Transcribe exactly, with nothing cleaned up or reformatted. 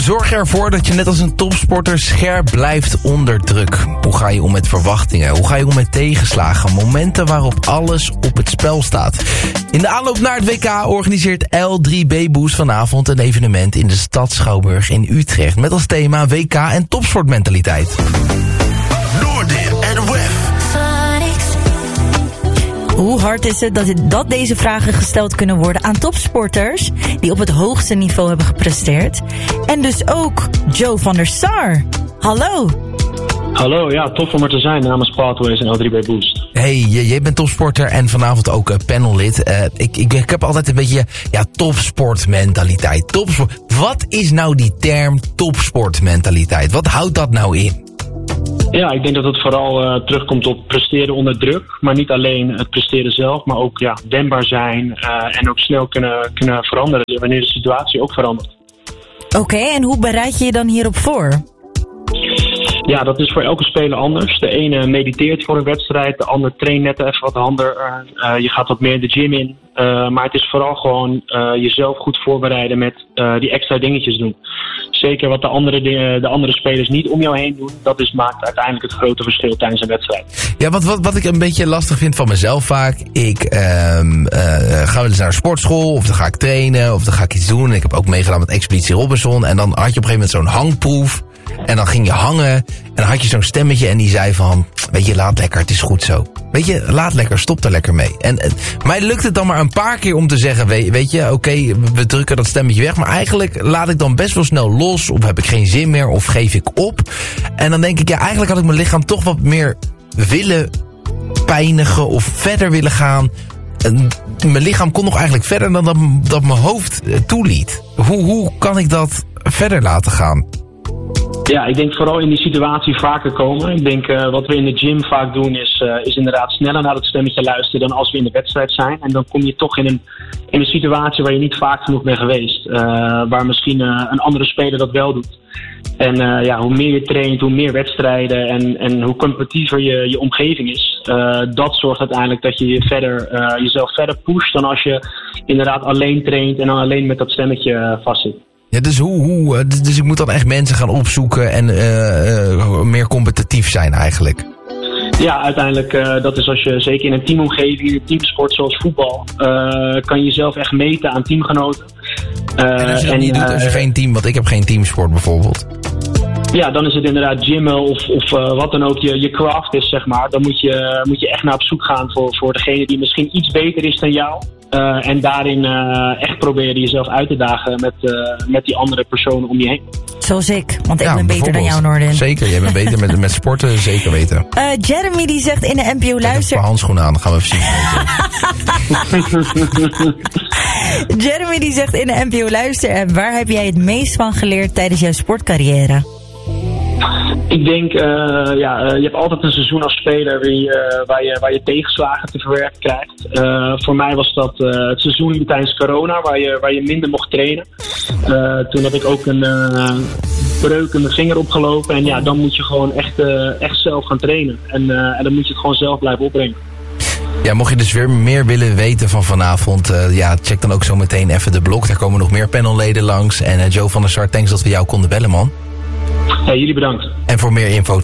Zorg ervoor dat je net als een topsporter scherp blijft onder druk. Hoe ga je om met verwachtingen? Hoe ga je om met tegenslagen? Momenten waarop alles op het spel staat. In de aanloop naar het W K organiseert L drie B Boost vanavond een evenement in de stad Schouwburg in Utrecht. Met als thema W K en topsportmentaliteit. Noordin en Wef. Hoe hard is het dat, het dat deze vragen gesteld kunnen worden aan topsporters die op het hoogste niveau hebben gepresteerd? En dus ook Joe van der Sar. Hallo. Hallo, ja, tof om er te zijn namens Pathways en L drie B Boost. Hey, jij bent topsporter en vanavond ook uh, panellid. Uh, ik, ik, ik heb altijd een beetje ja, topsportmentaliteit. Topsport. Wat is nou die term topsportmentaliteit? Wat houdt dat nou in? Ja, ik denk dat het vooral uh, terugkomt op presteren onder druk. Maar niet alleen het presteren zelf, maar ook ja, wendbaar zijn uh, en ook snel kunnen, kunnen veranderen wanneer de situatie ook verandert. Oké, okay, en hoe bereid je je dan hierop voor? Ja, dat is voor elke speler anders. De ene mediteert voor een wedstrijd, de ander traint net even wat handiger. Uh, je gaat wat meer de gym in. Uh, maar het is vooral gewoon uh, jezelf goed voorbereiden met uh, die extra dingetjes doen. Zeker wat de andere, de, de andere spelers niet om jou heen doen, dat is, maakt uiteindelijk het grote verschil tijdens een wedstrijd. Ja, wat, wat, wat ik een beetje lastig vind van mezelf vaak, ik uh, uh, ga wel eens naar een sportschool, of dan ga ik trainen, of dan ga ik iets doen. Ik heb ook meegedaan met Expeditie Robinson en dan had je op een gegeven moment zo'n hangproef. En dan ging je hangen en dan had je zo'n stemmetje en die zei van, weet je, laat lekker, het is goed zo. Weet je, laat lekker, stop er lekker mee. En, en mij lukt het dan maar een paar keer om te zeggen, weet, weet je, oké, okay, we drukken dat stemmetje weg. Maar eigenlijk laat ik dan best wel snel los, of heb ik geen zin meer, of geef ik op. En dan denk ik, ja, eigenlijk had ik mijn lichaam toch wat meer willen pijnigen of verder willen gaan. En mijn lichaam kon nog eigenlijk verder dan dat, dat mijn hoofd toeliet. Hoe, hoe kan ik dat verder laten gaan? Ja, ik denk vooral in die situatie vaker komen. Ik denk uh, wat we in de gym vaak doen is, uh, is inderdaad sneller naar het stemmetje luisteren dan als we in de wedstrijd zijn. En dan kom je toch in een, in een situatie waar je niet vaak genoeg bent geweest. Uh, waar misschien uh, een andere speler dat wel doet. En uh, ja, hoe meer je traint, hoe meer wedstrijden en, en hoe competitiever je, je omgeving is. Uh, dat zorgt uiteindelijk dat je, je verder, uh, jezelf verder pusht dan als je inderdaad alleen traint en dan alleen met dat stemmetje uh, vastzit. Ja, dus, hoe, hoe, dus ik moet dan echt mensen gaan opzoeken en uh, uh, meer competitief zijn eigenlijk? Ja, uiteindelijk, uh, dat is als je zeker in een teamomgeving, in een teamsport zoals voetbal, uh, kan je jezelf echt meten aan teamgenoten. Uh, en als je dat en, niet doet, als je uh, geen team, want ik heb geen teamsport bijvoorbeeld. Ja, dan is het inderdaad gymmen of, of uh, wat dan ook je, je craft is, zeg maar. Dan moet je, moet je echt naar op zoek gaan voor, voor degene die misschien iets beter is dan jou. Uh, en daarin uh, echt proberen jezelf uit te dagen met, uh, met die andere personen om je heen. Zoals ik, want ik ja, ben beter dan jou, Noordin. Zeker, jij bent beter met, met sporten, zeker weten. Uh, Jeremy die zegt in de N P O Luister... Ik heb een handschoenen aan, dan gaan we even zien. Jeremy die zegt in de N P O Luister... waar heb jij het meest van geleerd tijdens jouw sportcarrière? Ik denk, uh, ja, uh, je hebt altijd een seizoen als speler waar je, uh, waar je, waar je tegenslagen te verwerken krijgt. Uh, voor mij was dat uh, het seizoen tijdens corona, waar je, waar je minder mocht trainen. Uh, toen had ik ook een uh, breuk in mijn vinger opgelopen. En ja, dan moet je gewoon echt, uh, echt zelf gaan trainen. En, uh, en dan moet je het gewoon zelf blijven opbrengen. Ja, mocht je dus weer meer willen weten van vanavond, uh, ja, check dan ook zo meteen even de blog. Daar komen nog meer panelleden langs. En uh, Joe van der Sar, thanks dat we jou konden bellen, man. Hey, jullie bedankt. En voor meer info